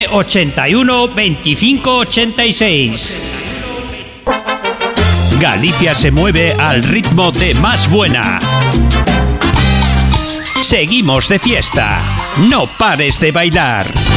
81 25 86. Galicia se mueve al ritmo de Más Buena. Seguimos de fiesta. No pares de bailar.